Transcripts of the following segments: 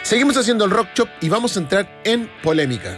Seguimos haciendo el Rock Shop y vamos a entrar en polémica.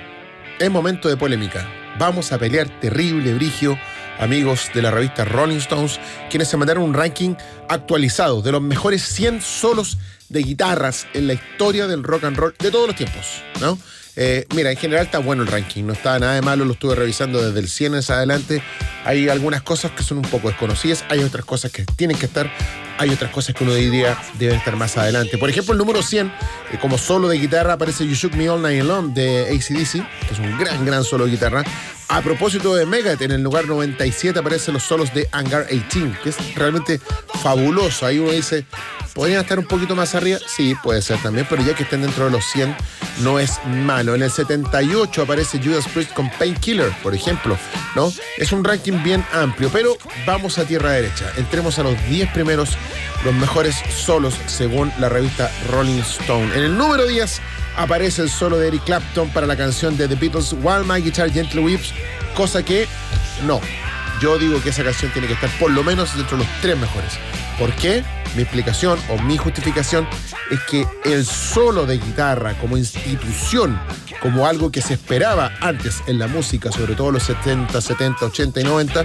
Es momento de polémica. Vamos a pelear terrible, brigio, amigos de la revista Rolling Stones, quienes se mandaron un ranking actualizado de los mejores 100 solos de guitarras en la historia del rock and roll de todos los tiempos, ¿no? Mira, en general está bueno el ranking, no está nada de malo, lo estuve revisando desde el 100 en adelante. Hay algunas cosas que son un poco desconocidas, hay otras cosas que tienen que estar, hay otras cosas que uno diría deben estar más adelante. Por ejemplo, el número 100, como solo de guitarra, aparece You Shook Me All Night Long de AC/DC, que es un gran solo de guitarra. A propósito de Megadeth, en el lugar 97 aparecen los solos de Hangar 18, que es realmente fabuloso. Ahí uno dice, ¿podrían estar un poquito más arriba? Sí, puede ser también, pero ya que estén dentro de los 100, no es malo. En el 78 aparece Judas Priest con Painkiller, por ejemplo, ¿no? Es un ranking bien amplio, pero vamos a tierra derecha. Entremos a los 10 primeros, los mejores solos según la revista Rolling Stone. En el número 10 aparece el solo de Eric Clapton para la canción de The Beatles, While My Guitar Gently Weeps, cosa que no. Yo digo que esa canción tiene que estar por lo menos dentro de los 3 mejores. ¿Por qué? Mi explicación o mi justificación es que el solo de guitarra como institución, como algo que se esperaba antes en la música, sobre todo los 70, 70, 80 y 90,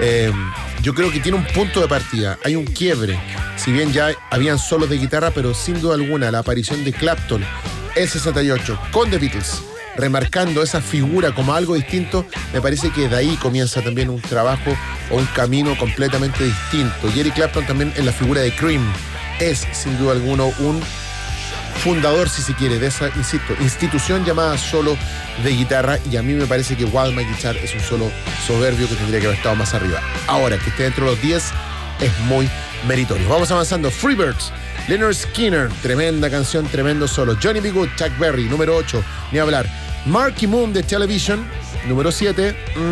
yo creo que tiene un punto de partida, hay un quiebre. Si bien ya habían solos de guitarra, pero sin duda alguna la aparición de Clapton el 68 con The Beatles, remarcando esa figura como algo distinto, me parece que de ahí comienza también un trabajo o un camino completamente distinto. Y Eric Clapton también en la figura de Cream es sin duda alguna un fundador, si se quiere, de esa, insisto, institución llamada solo de guitarra, y a mí me parece que While My Guitar es un solo soberbio que tendría que haber estado más arriba. Ahora, que esté dentro de los 10 es muy meritorio. Vamos avanzando. Freebirds, Lynyrd Skynyrd, tremenda canción, tremendo solo. Johnny B. Good, Chuck Berry, número 8, ni hablar. Marky Moon de Television, número 7.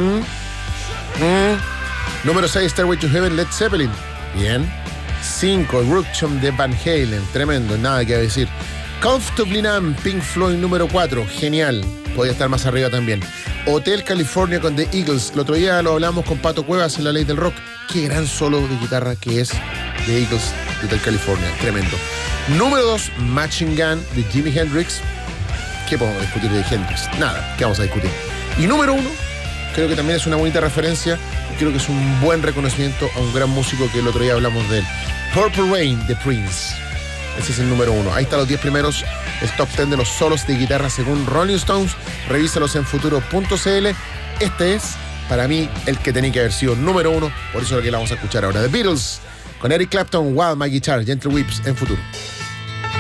Número 6, Stairway to Heaven, Led Zeppelin. Bien. 5, Rookchum de Van Halen, tremendo, nada que decir. Comfortably Numb, Pink Floyd, número 4, genial, podía estar más arriba también. Hotel California con The Eagles, el otro día lo hablamos con Pato Cuevas en La Ley del Rock. Qué gran solo de guitarra que es The Eagles de Hotel California, tremendo. Número 2, Machine Gun de Jimi Hendrix. ¿Qué podemos discutir de Hendrix? Nada, ¿qué vamos a discutir? Y número 1, creo que también es una bonita referencia, y creo que es un buen reconocimiento a un gran músico que el otro día hablamos de él. Purple Rain de Prince. Ese es el número 1. Ahí están los 10 primeros, el top 10 de los solos de guitarra según Rolling Stones. Revísalos en futuro.cl. Este es, para mí, el que tenía que haber sido número 1, por eso es lo que la vamos a escuchar ahora. The Beatles con Eric Clapton, While My Guitar Gently Weeps en Futuro.